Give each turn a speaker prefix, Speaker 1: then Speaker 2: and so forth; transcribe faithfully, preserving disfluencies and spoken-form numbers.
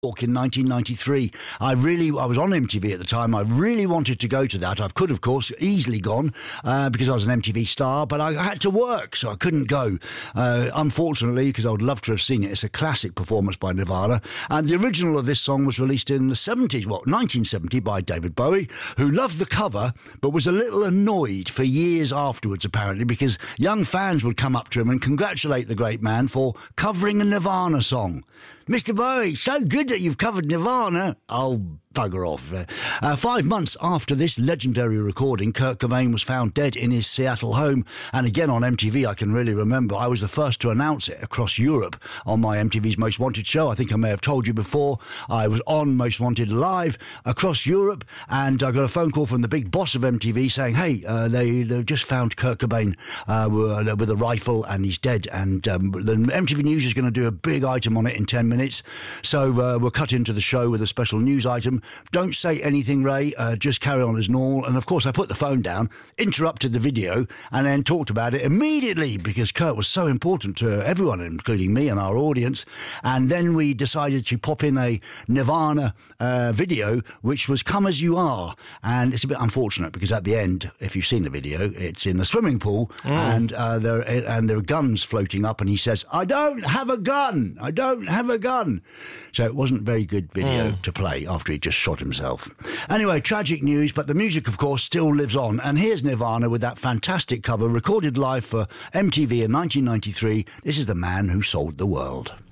Speaker 1: in nineteen ninety-three. I really, I was on M T V at the time. I really wanted to go to that. I could, of course, easily gone uh, because I was an M T V star, but I had to work, so I couldn't go. Uh, unfortunately, because I would love to have seen it. It's a classic performance by Nirvana, and the original of this song was released in the seventies, well, nineteen seventy, by David Bowie, who loved the cover, but was a little annoyed for years afterwards, apparently, because young fans would come up to him and congratulate the great man for covering a Nirvana song. Mister Bowie, so good that you've covered Nirvana. Oh, bugger off. Uh, five months after this legendary recording, Kurt Cobain was found dead in his Seattle home. And again, on M T V, I can really remember, I was the first to announce it across Europe on my M T V's Most Wanted show. I think I may have told you before. I was on Most Wanted live across Europe, and I got a phone call from the big boss of M T V saying, hey, uh, they, they just found Kurt Cobain uh, with, with a rifle, and he's dead. And um, the M T V News is going to do a big item on it in ten minutes. So uh, we'll cut into the show with a special news item. Don't say anything, Ray. Uh, just carry on as normal. And, of course, I put the phone down, interrupted the video, and then talked about it immediately because Kurt was so important to everyone, including me and our audience. And then we decided to pop in a Nirvana uh, video, which was Come As You Are. And it's a bit unfortunate because at the end, if you've seen the video, it's in a swimming pool mm. and, uh, there, and there are guns floating up. And he says, I don't have a gun. I don't have a gun. So it wasn't a very good video mm. to play after he just shot himself. Anyway, tragic news, but the music, of course, still lives on. And here's Nirvana with that fantastic cover recorded live for M T V in nineteen ninety-three. This is The Man Who Sold the World.